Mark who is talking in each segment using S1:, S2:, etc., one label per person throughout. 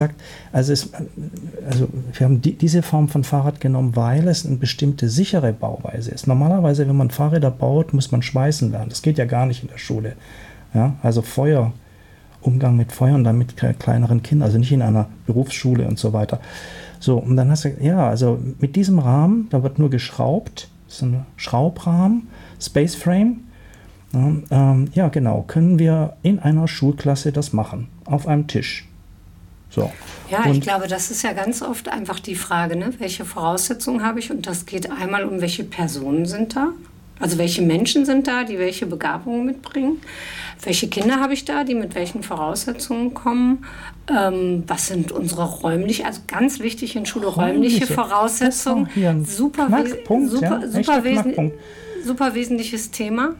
S1: Also, also wir haben diese Form von Fahrrad genommen, weil es eine bestimmte sichere Bauweise ist. Normalerweise, wenn man Fahrräder baut, muss man schweißen lernen. Das geht ja gar nicht in der Schule. Ja? Also Umgang mit Feuer und dann mit kleineren Kindern, also nicht in einer Berufsschule und so weiter. So, und dann hast du, ja, also mit diesem Rahmen, da wird nur geschraubt, das ist ein Schraubrahmen, Space Frame. Ja, genau, können wir in einer Schulklasse das machen, auf einem Tisch. So.
S2: Ja, ich glaube, das ist ja ganz oft einfach die Frage, ne? Welche Voraussetzungen habe ich? Und das geht einmal um, welche Personen sind da? Also welche Menschen sind da, die welche Begabungen mitbringen? Welche Kinder habe ich da, die mit welchen Voraussetzungen kommen? Was sind unsere also ganz wichtig in Schule, räumliche Voraussetzungen. Super wesentliches Thema.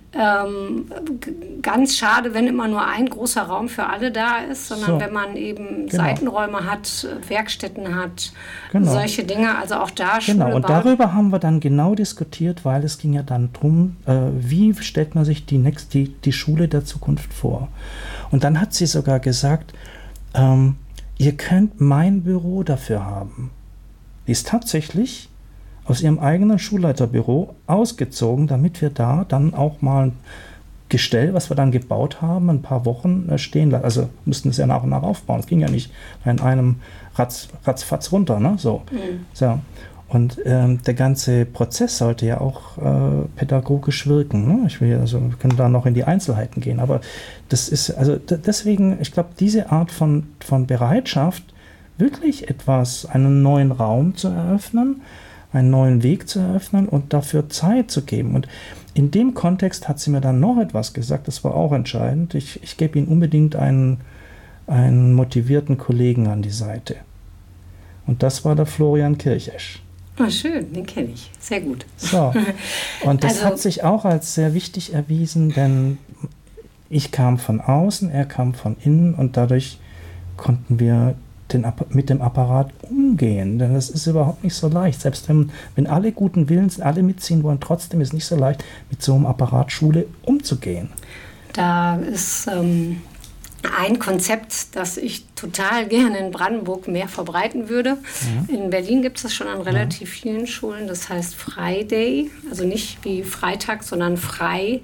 S2: Ganz schade, wenn immer nur ein großer Raum für alle da ist, sondern wenn man eben Seitenräume hat, Werkstätten hat, solche Dinge, also auch da Schule
S1: Genau, und darüber haben wir dann genau diskutiert, weil es ging ja dann darum, wie stellt man sich die Schule der Zukunft vor. Und dann hat sie sogar gesagt, ihr könnt mein Büro dafür haben. Die ist tatsächlich aus ihrem eigenen Schulleiterbüro ausgezogen, damit wir da dann auch mal ein Gestell, was wir dann gebaut haben, ein paar Wochen stehen lassen. Also mussten es ja nach und nach aufbauen. Es ging ja nicht in einem ratzfatz runter. Ne? So. So. Und der ganze Prozess sollte ja auch pädagogisch wirken. Ne? Wir können da noch in die Einzelheiten gehen. Aber das ist, also deswegen, ich glaube, diese Art von Bereitschaft, wirklich einen neuen Raum zu eröffnen, einen neuen Weg zu eröffnen und dafür Zeit zu geben. Und in dem Kontext hat sie mir dann noch etwas gesagt, das war auch entscheidend. Ich gebe Ihnen unbedingt einen motivierten Kollegen an die Seite. Und das war der Florian Kirchesch.
S2: Oh, schön, den kenne ich. Sehr gut.
S1: So. Und das hat sich auch als sehr wichtig erwiesen, denn ich kam von außen, er kam von innen und dadurch konnten wir mit dem Apparat umgehen, denn das ist überhaupt nicht so leicht. Selbst wenn alle guten Willens, alle mitziehen wollen, trotzdem ist es nicht so leicht, mit so einem Apparat Schule umzugehen.
S2: Da ist ein Konzept, das ich total gerne in Brandenburg mehr verbreiten würde. Ja. In Berlin gibt es das schon an relativ vielen Schulen, das heißt Friday, also nicht wie Freitag, sondern Friday.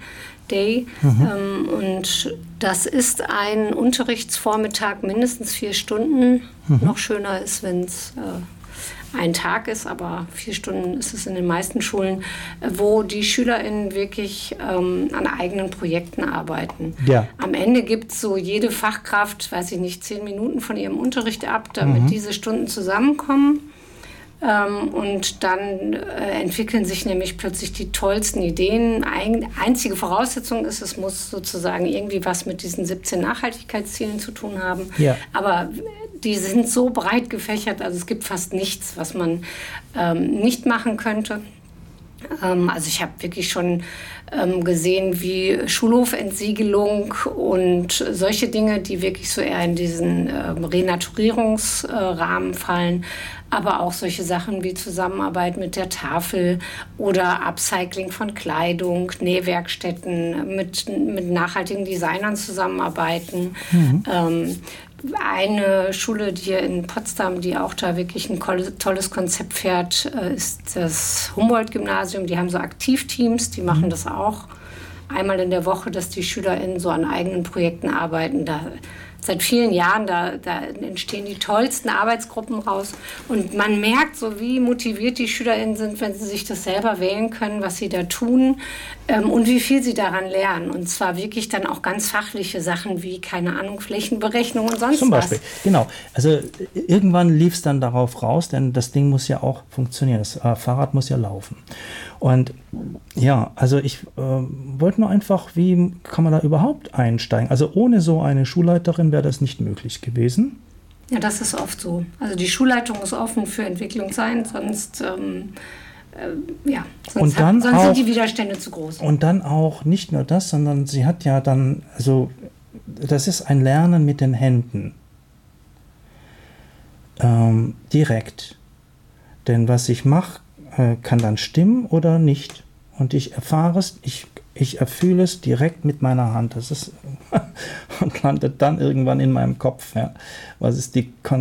S2: Und das ist ein Unterrichtsvormittag, mindestens 4 Stunden. Noch schöner ist, wenn es ein Tag ist, aber 4 Stunden ist es in den meisten Schulen, wo die SchülerInnen wirklich an eigenen Projekten arbeiten. Ja. Am Ende gibt es so jede Fachkraft, 10 Minuten von ihrem Unterricht ab, damit diese Stunden zusammenkommen. Und dann entwickeln sich nämlich plötzlich die tollsten Ideen. Einzige Voraussetzung ist, es muss sozusagen irgendwie was mit diesen 17 Nachhaltigkeitszielen zu tun haben. Ja. Aber die sind so breit gefächert, also es gibt fast nichts, was man nicht machen könnte. Also ich habe wirklich schon gesehen, wie Schulhofentsiegelung und solche Dinge, die wirklich so eher in diesen Renaturierungsrahmen fallen, aber auch solche Sachen wie Zusammenarbeit mit der Tafel oder Upcycling von Kleidung, Nähwerkstätten, mit nachhaltigen Designern zusammenarbeiten. Eine Schule, die hier in Potsdam, die auch da wirklich ein tolles Konzept fährt, ist das Humboldt-Gymnasium. Die haben so Aktivteams, die machen das auch einmal in der Woche, dass die SchülerInnen so an eigenen Projekten arbeiten. Seit vielen Jahren, da entstehen die tollsten Arbeitsgruppen raus. Und man merkt so, wie motiviert die SchülerInnen sind, wenn sie sich das selber wählen können, was sie da tun und wie viel sie daran lernen. Und zwar wirklich dann auch ganz fachliche Sachen wie, keine Ahnung, Flächenberechnung und sonst was. Zum Beispiel,
S1: genau. Also irgendwann lief es dann darauf raus, denn das Ding muss ja auch funktionieren. Das Fahrrad muss ja laufen. Und ja, also ich wollte nur einfach, wie kann man da überhaupt einsteigen? Also ohne so eine Schulleiterin wäre das nicht möglich gewesen.
S2: Ja, das ist oft so. Also die Schulleitung muss offen für Entwicklung sein, sonst sind die Widerstände zu groß.
S1: Und dann auch nicht nur das, sondern sie hat ja dann, also das ist ein Lernen mit den Händen. Direkt. Denn was ich mache, kann dann stimmen oder nicht. Und ich erfahre es, ich Ich erfühle es direkt mit meiner Hand. Das ist und landet dann irgendwann in meinem Kopf. Ja. Was ist die